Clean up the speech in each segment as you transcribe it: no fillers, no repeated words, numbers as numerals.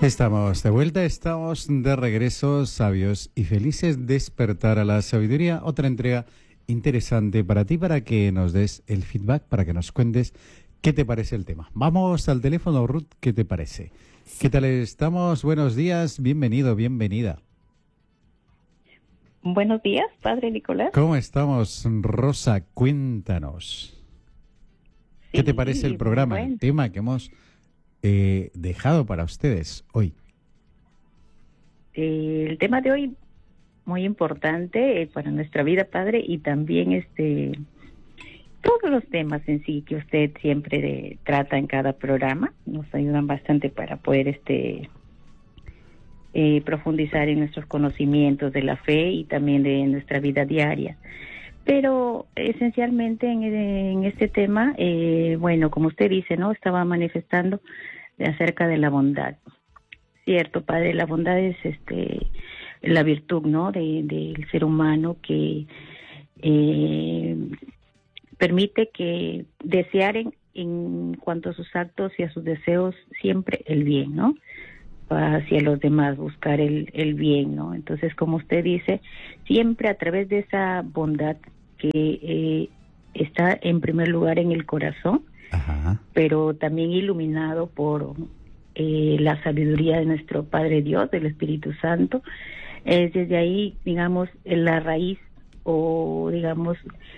Estamos de vuelta, estamos de regreso, sabios y felices, despertar a la sabiduría, otra entrega interesante para ti, para que nos des el feedback, para que nos cuentes qué te parece el tema. Vamos al teléfono, Ruth, ¿qué te parece? ¿Qué tal estamos? Buenos días, bienvenido, bienvenida. Buenos días, Padre Nicolás. ¿Cómo estamos, Rosa? Cuéntanos. ¿Qué te parece el programa, el tema que hemos dejado para ustedes hoy? El tema de hoy muy importante para nuestra vida, Padre, y también todos los temas en sí que usted siempre trata en cada programa nos ayudan bastante para poder profundizar en nuestros conocimientos de la fe y también de nuestra vida diaria. Pero esencialmente en este tema, bueno, como usted dice, ¿no? Estaba manifestando acerca de la bondad. Cierto, Padre, la bondad es la virtud, ¿no? del ser humano que permite que desear en cuanto a sus actos y a sus deseos siempre el bien, ¿no? Hacia los demás, buscar el bien, ¿no? Entonces, como usted dice, siempre a través de esa bondad que está en primer lugar en el corazón, ajá, pero también iluminado por la sabiduría de nuestro Padre Dios, del Espíritu Santo, es desde ahí, digamos, la raíz o, digamos,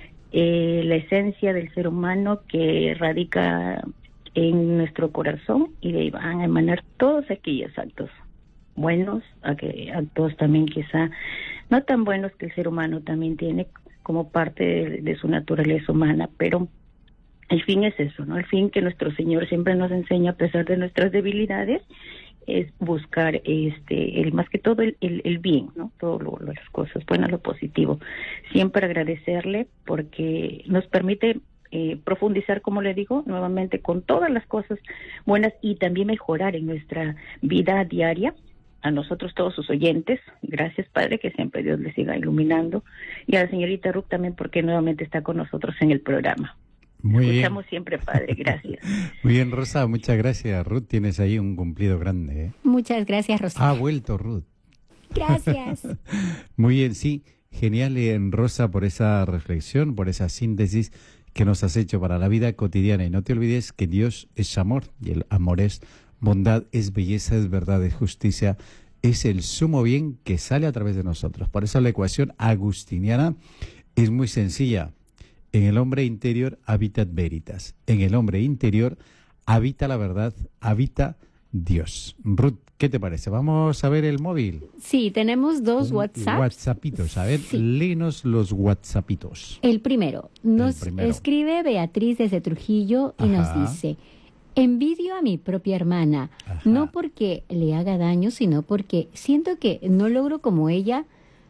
la esencia del ser humano que radica en nuestro corazón, y de ahí van a emanar todos aquellos actos buenos, actos también quizá no tan buenos que el ser humano también tiene como parte de su naturaleza humana, pero el fin es eso, ¿no? El fin que nuestro Señor siempre nos enseña a pesar de nuestras debilidades es buscar más que todo el bien, ¿no? Todas las cosas buenas, lo positivo. Siempre agradecerle porque nos permite profundizar, como le digo, nuevamente con todas las cosas buenas y también mejorar en nuestra vida diaria. A nosotros, todos sus oyentes, gracias, Padre, que siempre Dios les siga iluminando, y a la señorita Ruth también, porque nuevamente está con nosotros en el programa. Muy Escuchamos bien. Siempre, Padre, gracias. Muy bien, Rosa, muchas gracias. Ruth, tienes ahí un cumplido grande, ¿eh? Muchas gracias, Rosa. Ha vuelto Ruth. Gracias. Muy bien, sí, genial, Rosa, por esa reflexión, por esa síntesis que nos has hecho para la vida cotidiana. Y no te olvides que Dios es amor, y el amor es bondad, es belleza, es verdad, es justicia, es el sumo bien que sale a través de nosotros. Por eso la ecuación agustiniana es muy sencilla. En el hombre interior habitat veritas. En el hombre interior habita la verdad, habita Dios. Ruth, ¿qué te parece? Vamos a ver el móvil. Sí, tenemos dos WhatsApp. WhatsAppitos. A ver, sí, léenos los WhatsAppitos. El primero. Nos escribe Beatriz desde Trujillo y nos dice: envidio a mi propia hermana, no porque le haga daño, sino porque siento que no logro como ella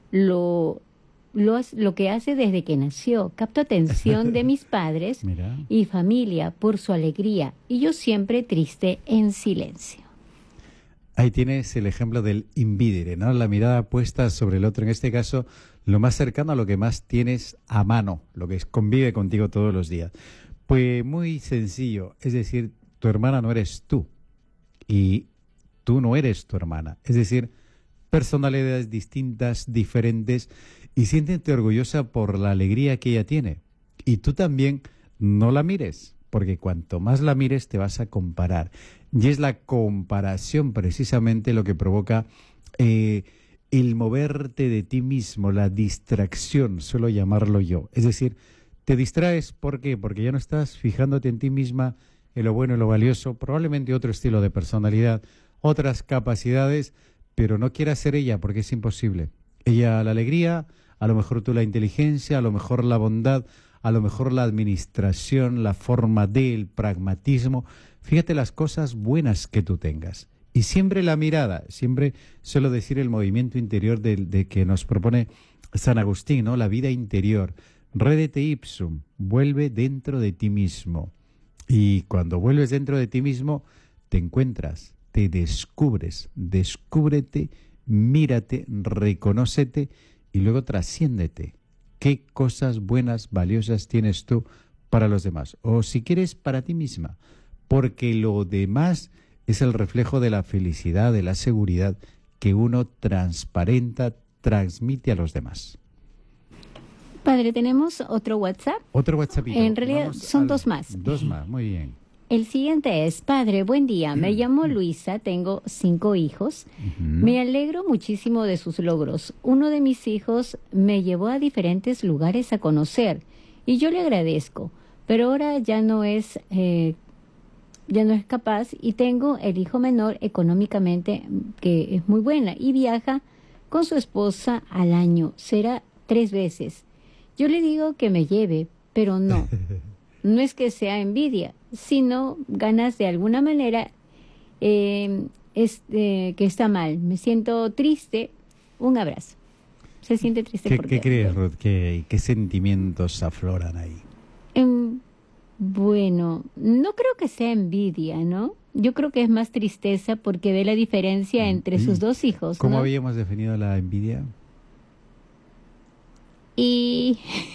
lo que hace desde que nació. Capto atención de mis padres y familia por su alegría, y yo siempre triste en silencio. Ahí tienes el ejemplo del invidere, ¿no? La mirada puesta sobre el otro, en este caso, lo más cercano a lo que más tienes a mano, lo que convive contigo todos los días. Pues muy sencillo, es decir, tu hermana no eres tú y tú no eres tu hermana. Es decir, personalidades distintas, diferentes, y siéntete orgullosa por la alegría que ella tiene. Y tú también no la mires, porque cuanto más la mires te vas a comparar. Y es la comparación precisamente lo que provoca el moverte de ti mismo, la distracción, suelo llamarlo yo. Es decir, te distraes, ¿por qué? Porque ya no estás fijándote en ti misma, en lo bueno y lo valioso, probablemente otro estilo de personalidad, otras capacidades, pero no quieras ser ella porque es imposible. Ella la alegría, a lo mejor tú la inteligencia, a lo mejor la bondad, a lo mejor la administración, la forma del pragmatismo. Fíjate las cosas buenas que tú tengas. Y siempre la mirada, siempre suelo decir el movimiento interior de que nos propone San Agustín, ¿no? La vida interior. Redete ipsum, vuelve dentro de ti mismo. Y cuando vuelves dentro de ti mismo, te encuentras, te descubres, descúbrete, mírate, reconócete y luego trasciéndete. ¿Qué cosas buenas, valiosas tienes tú para los demás? O si quieres, para ti misma. Porque lo demás es el reflejo de la felicidad, de la seguridad que uno transmite a los demás. Padre, tenemos otro WhatsApp. Otro WhatsApp. En realidad son dos más. Dos más, muy bien. El siguiente es: Padre, buen día. Me llamo Luisa, tengo 5 hijos. Me alegro muchísimo de sus logros. Uno de mis hijos me llevó a diferentes lugares a conocer y yo le agradezco. Pero ahora ya no es capaz, y tengo el hijo menor económicamente que es muy buena y viaja con su esposa al año. Será 3 veces. Yo le digo que me lleve, pero no. No es que sea envidia, sino ganas de alguna manera que está mal. Me siento triste. Un abrazo. Se siente triste. ¿Qué crees, Ruth? ¿Qué sentimientos afloran ahí? Bueno, no creo que sea envidia, ¿no? Yo creo que es más tristeza porque ve la diferencia entre sus 2 hijos, ¿no? ¿Cómo habíamos definido la envidia? Y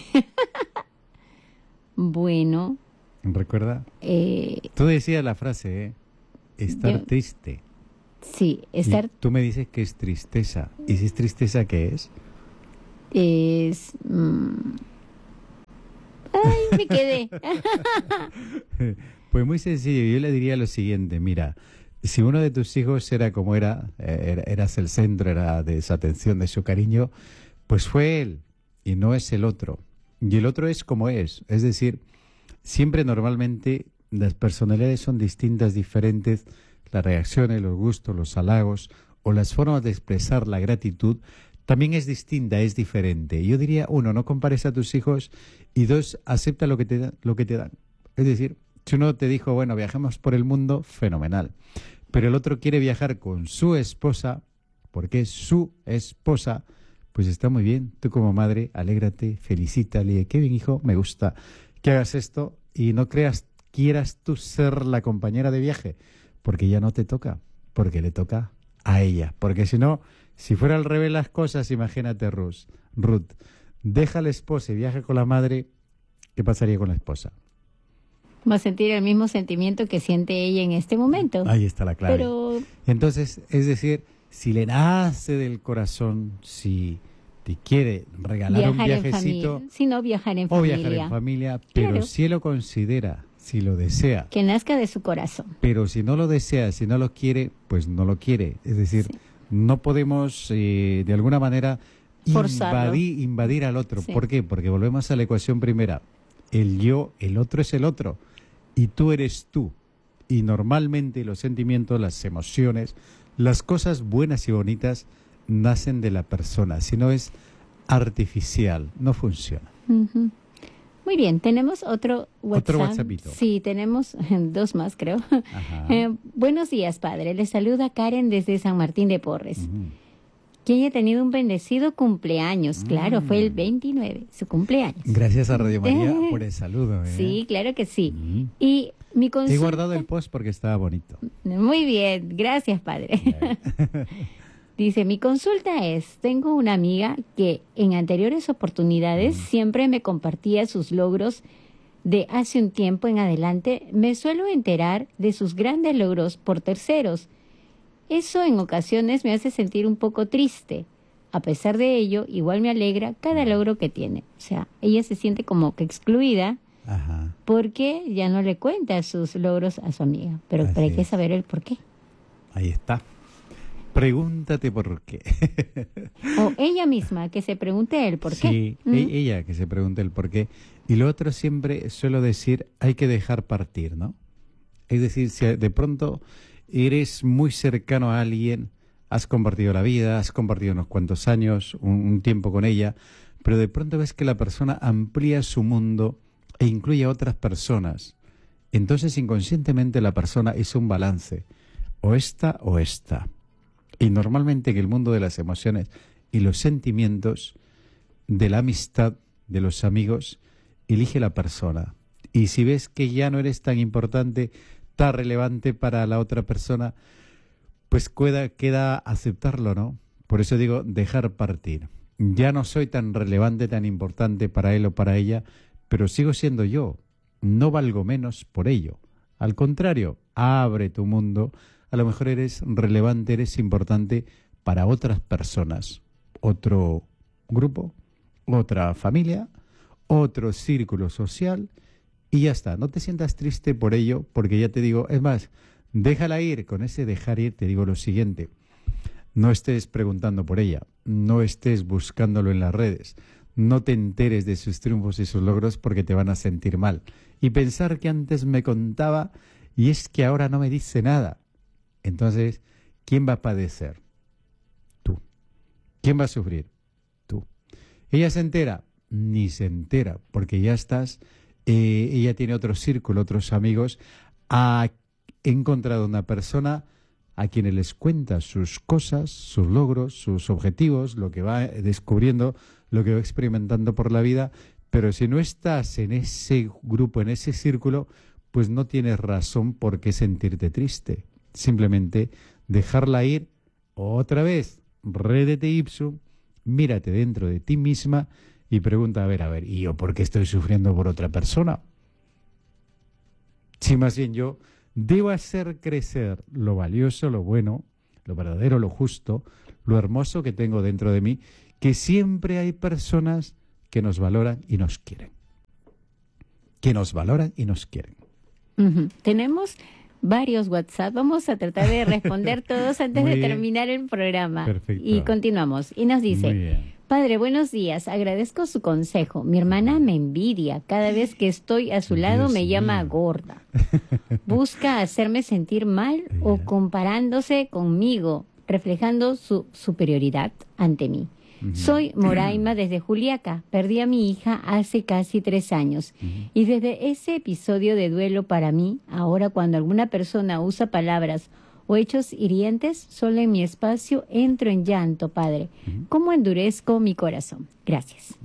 bueno. ¿Recuerda? Tú decías la frase, estar triste. Sí, estar... Y tú me dices que es tristeza. ¿Y si es tristeza, qué es? Es... ¡Ay, me quedé! Pues muy sencillo. Yo le diría lo siguiente. Mira, si uno de tus hijos era como eras el centro, era de su atención, de su cariño, pues fue él y no es el otro. Y el otro es como es. Es decir, siempre normalmente las personalidades son distintas, diferentes. Las reacciones, los gustos, los halagos o las formas de expresar la gratitud también es distinta, es diferente. Yo diría, 1, no compares a tus hijos, y 2, acepta lo que te dan. Es decir, si uno te dijo, bueno, viajamos por el mundo, fenomenal. Pero el otro quiere viajar con su esposa, porque es su esposa, pues está muy bien. Tú como madre, alégrate, felicítale. Qué bien, hijo, me gusta que hagas esto, y no quieras tú ser la compañera de viaje, porque ya no te toca, porque le toca a ella. Porque si no, si fuera al revés las cosas, imagínate, Ruth, deja a la esposa y viaja con la madre, ¿qué pasaría con la esposa? Va a sentir el mismo sentimiento que siente ella en este momento. Ahí está la clave. Pero... Entonces, es decir, si le nace del corazón, si te quiere regalar un viajecito... Si no, viajar en familia. O viajar en familia, pero claro, si él lo considera, si lo desea... Que nazca de su corazón. Pero si no lo desea, si no lo quiere, pues no lo quiere. Es decir, sí, no podemos de alguna manera invadir al otro. Sí. ¿Por qué? Porque volvemos a la ecuación primera. El yo, el otro es el otro. Y tú eres tú. Y normalmente los sentimientos, las emociones, las cosas buenas y bonitas nacen de la persona. Si no, es artificial, no funciona. Uh-huh. Muy bien, tenemos otro WhatsApp. Otro WhatsAppito. Sí, tenemos 2 más, creo. Buenos días, padre. Les saluda Karen desde San Martín de Porres. Uh-huh. Que haya tenido un bendecido cumpleaños. Claro, fue el 29, su cumpleaños. Gracias a Radio María por el saludo. Sí, claro que sí. Uh-huh. Y mi consulta... He guardado el post porque estaba bonito. Muy bien, gracias, padre. Dice, mi consulta es, tengo una amiga que en anteriores oportunidades siempre me compartía sus logros de hace un tiempo en adelante. Me suelo enterar de sus grandes logros por terceros. Eso en ocasiones me hace sentir un poco triste. A pesar de ello, igual me alegra cada logro que tiene. O sea, ella se siente como que excluida. Ajá. Porque ya no le cuenta sus logros a su amiga. Pero hay que saber el por qué. Ahí está. Pregúntate por qué. O ella misma, que se pregunte el por qué. Sí, ella que se pregunte el por qué. Y lo otro siempre suelo decir, hay que dejar partir, ¿no? Es decir, si de pronto eres muy cercano a alguien, has compartido la vida, has compartido unos cuantos años, un tiempo con ella, pero de pronto ves que la persona amplía su mundo e incluye a otras personas. Entonces inconscientemente la persona hizo un balance, o esta o esta. Y normalmente en el mundo de las emociones y los sentimientos, de la amistad, de los amigos, elige la persona. Y si ves que ya no eres tan importante, tan relevante para la otra persona, pues queda aceptarlo, ¿no? Por eso digo, dejar partir. Ya no soy tan relevante, tan importante para él o para ella, pero sigo siendo yo. No valgo menos por ello. Al contrario, abre tu mundo a lo mejor eres relevante, eres importante para otras personas, otro grupo, otra familia, otro círculo social, y ya está. No te sientas triste por ello, porque ya te digo, es más, déjala ir. Con ese dejar ir te digo lo siguiente: no estés preguntando por ella, no estés buscándolo en las redes, no te enteres de sus triunfos y sus logros, porque te van a sentir mal. Y pensar que antes me contaba y es que ahora no me dice nada. Entonces, ¿quién va a padecer? Tú. ¿Quién va a sufrir? Tú. ¿Ella se entera? Ni se entera, porque ya estás, ella tiene otro círculo, otros amigos. Ha encontrado una persona a quienes les cuenta sus cosas, sus logros, sus objetivos, lo que va descubriendo, lo que va experimentando por la vida. Pero si no estás en ese grupo, en ese círculo, pues no tienes razón por qué sentirte triste. Simplemente dejarla ir. Otra vez, rédete ipsum, mírate dentro de ti misma y pregunta, a ver, ¿y yo por qué estoy sufriendo por otra persona? Si más bien yo debo hacer crecer lo valioso, lo bueno, lo verdadero, lo justo, lo hermoso que tengo dentro de mí, que siempre hay personas que nos valoran y nos quieren. Que nos valoran y nos quieren. Tenemos varios WhatsApp. Vamos a tratar de responder todos antes de terminar el programa. Perfecto. Y continuamos. Y nos dice: Padre, buenos días. Agradezco su consejo. Mi hermana me envidia. Cada vez que estoy a su lado me llama gorda. Busca hacerme sentir mal o comparándose conmigo, reflejando su superioridad ante mí. Soy Moraima desde Juliaca. Perdí a mi hija hace casi 3 años. Y desde ese episodio de duelo para mí, ahora cuando alguna persona usa palabras o hechos hirientes, solo en mi espacio entro en llanto, Padre. ¿Cómo endurezco mi corazón? Gracias.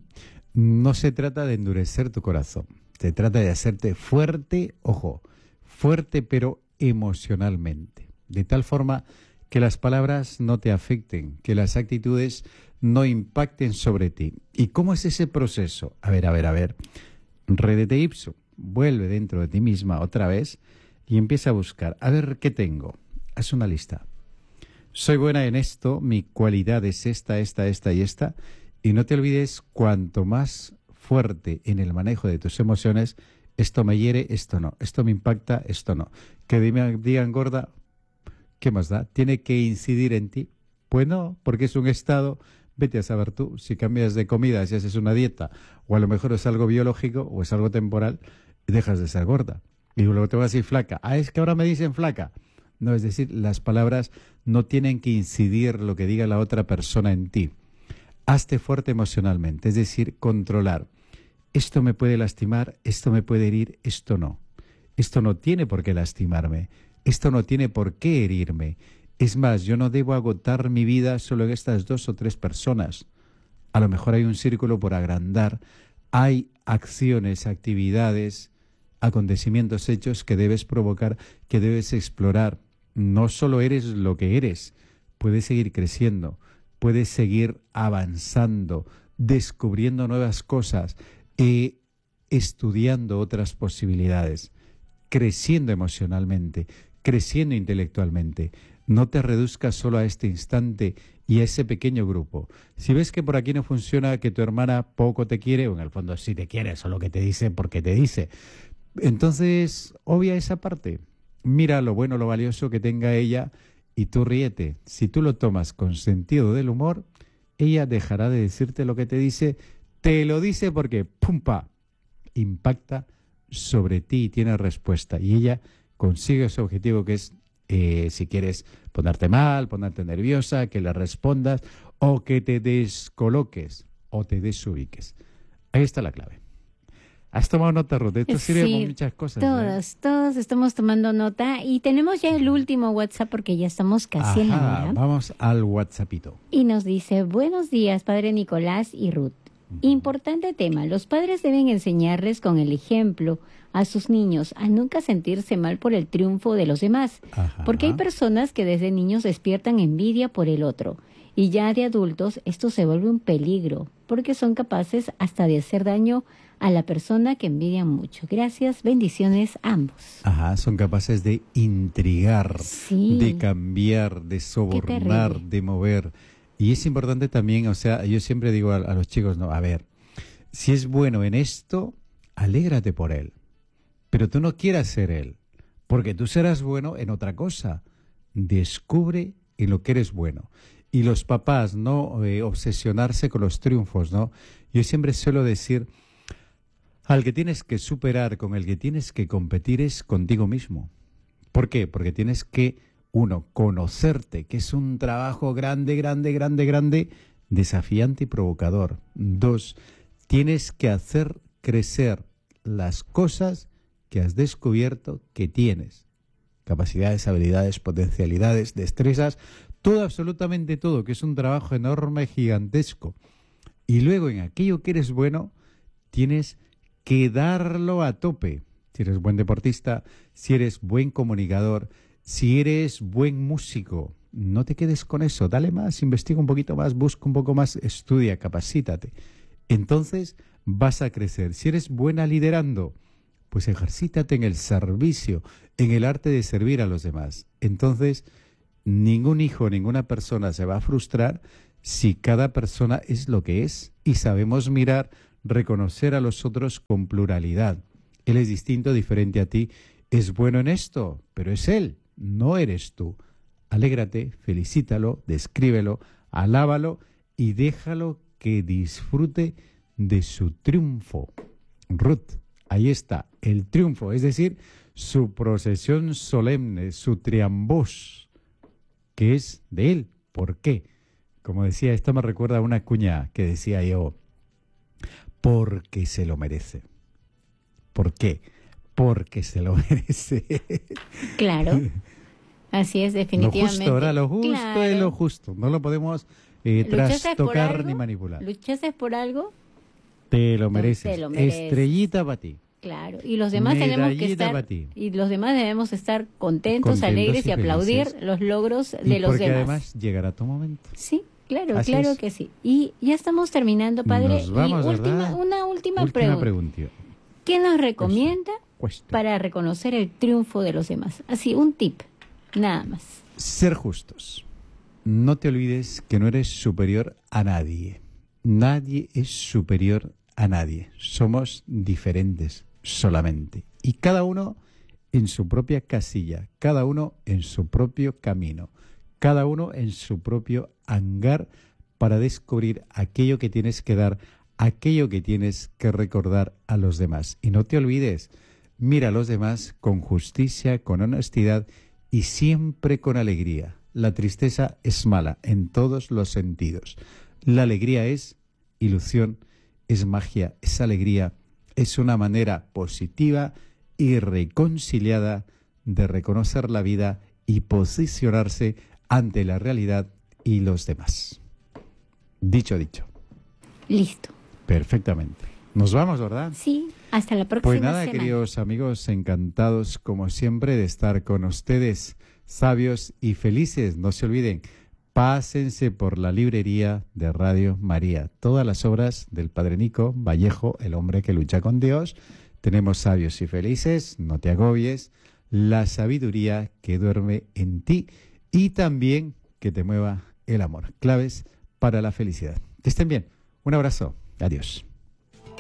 No se trata de endurecer tu corazón. Se trata de hacerte fuerte, ojo, fuerte pero emocionalmente. De tal forma que las palabras no te afecten, que las actitudes no impacten sobre ti. ¿Y cómo es ese proceso? A ver. Rédete ipsum, vuelve dentro de ti misma otra vez y empieza a buscar. A ver, ¿qué tengo? Haz una lista. Soy buena en esto, mi cualidad es esta y esta. Y no te olvides, cuanto más fuerte en el manejo de tus emociones, esto me hiere, esto no. Esto me impacta, esto no. Que digan gorda, ¿qué más da? ¿Tiene que incidir en ti? Pues no, porque es un estado. Vete a saber tú, si cambias de comida, si haces una dieta, o a lo mejor es algo biológico o es algo temporal, dejas de ser gorda. Y luego te vas a decir flaca. Es que ahora me dicen flaca. No, es decir, las palabras no tienen que incidir lo que diga la otra persona en ti. Hazte fuerte emocionalmente, es decir, controlar. Esto me puede lastimar, esto me puede herir, esto no. Esto no tiene por qué lastimarme, esto no tiene por qué herirme. Es más, yo no debo agotar mi vida solo en estas 2 o 3 personas. A lo mejor hay un círculo por agrandar, hay acciones, actividades, acontecimientos, hechos que debes provocar, que debes explorar. No solo eres lo que eres, puedes seguir creciendo, puedes seguir avanzando, descubriendo nuevas cosas, estudiando otras posibilidades, creciendo emocionalmente, creciendo intelectualmente. No te reduzcas solo a este instante y a ese pequeño grupo. Si ves que por aquí no funciona, que tu hermana poco te quiere, o en el fondo sí te quiere, solo que te dice porque te dice, entonces obvia esa parte. Mira lo bueno, lo valioso que tenga ella y tú ríete. Si tú lo tomas con sentido del humor, ella dejará de decirte lo que te lo dice porque, ¡pumpa!, impacta sobre ti y tiene respuesta. Y ella consigue ese objetivo que es, si quieres ponerte mal, ponerte nerviosa, que le respondas o que te descoloques o te desubiques. Ahí está la clave. ¿Has tomado nota, Ruth? Esto sirve para muchas cosas. Todos estamos tomando nota y tenemos ya el último WhatsApp porque ya estamos casi en la hora. Vamos al WhatsAppito. Y nos dice: buenos días, Padre Nicolás y Ruth. Importante tema. Los padres deben enseñarles con el ejemplo a sus niños a nunca sentirse mal por el triunfo de los demás. Porque hay personas que desde niños despiertan envidia por el otro. Y ya de adultos esto se vuelve un peligro porque son capaces hasta de hacer daño a la persona que envidian mucho. Gracias, bendiciones a ambos. Ajá, son capaces de intrigar, sí, de cambiar, de sobornar, de mover. Y es importante también, o sea, yo siempre digo a los chicos, no, a ver, si es bueno en esto, alégrate por él. Pero tú no quieras ser él, porque tú serás bueno en otra cosa. Descubre en lo que eres bueno. Y los papás, no obsesionarse con los triunfos, ¿no? Yo siempre suelo decir, al que tienes que superar, con el que tienes que competir es contigo mismo. ¿Por qué? Porque tienes que, uno, conocerte, que es un trabajo grande, desafiante y provocador. Dos, tienes que hacer crecer las cosas que has descubierto que tienes. Capacidades, habilidades, potencialidades, destrezas, todo, absolutamente todo, que es un trabajo enorme, gigantesco. Y luego en aquello que eres bueno, tienes que darlo a tope. Si eres buen deportista, si eres buen comunicador, si eres buen músico, no te quedes con eso, dale más, investiga un poquito más, busca un poco más, estudia, capacítate. Entonces vas a crecer. Si eres buena liderando, pues ejercítate en el servicio, en el arte de servir a los demás. Entonces, ningún hijo, ninguna persona se va a frustrar si cada persona es lo que es y sabemos mirar, reconocer a los otros con pluralidad. Él es distinto, diferente a ti, es bueno en esto, pero es él, no eres tú. Alégrate, felicítalo, descríbelo, alábalo y déjalo que disfrute de su triunfo. Ruth, ahí está, el triunfo, es decir, su procesión solemne, su triambos, que es de él. ¿Por qué? Como decía, esto me recuerda a una cuña que decía yo, porque se lo merece. ¿Por qué? Porque se lo merece. Claro, así es, definitivamente. Lo justo, ahora lo justo claro. Es lo justo, no lo podemos trastocar ni manipular. ¿Luchaste por algo? Te lo mereces. Te lo mereces. Estrellita para ti. Claro, y los demás tenemos que estar y los demás debemos estar contentos alegres y aplaudir los logros de los demás. Porque además llegará tu momento. Sí, claro, así claro es. Que sí. Y ya estamos terminando, padre. Nos vamos, y una última pregunta. ¿Qué nos recomienda para reconocer el triunfo de los demás? Así, un tip, nada más. Ser justos. No te olvides que no eres superior a nadie. Nadie es superior a nadie. Somos diferentes solamente. Y cada uno en su propia casilla, cada uno en su propio camino, cada uno en su propio hangar para descubrir aquello que tienes que dar, aquello que tienes que recordar a los demás. Y no te olvides, mira a los demás con justicia, con honestidad y siempre con alegría. La tristeza es mala en todos los sentidos. La alegría es ilusión, es magia, es alegría, es una manera positiva y reconciliada de reconocer la vida y posicionarse ante la realidad y los demás. Dicho. Listo. Perfectamente. Nos vamos, ¿verdad? Sí, hasta la próxima semana. Pues nada, semana. Queridos amigos, encantados como siempre de estar con ustedes, sabios y felices. No se olviden, pásense por la librería de Radio María. Todas las obras del Padre Nico Vallejo, el hombre que lucha con Dios. Tenemos Sabios y Felices, no te agobies, la sabiduría que duerme en ti y también que te mueva el amor. Claves para la felicidad. Que estén bien. Un abrazo. Adiós.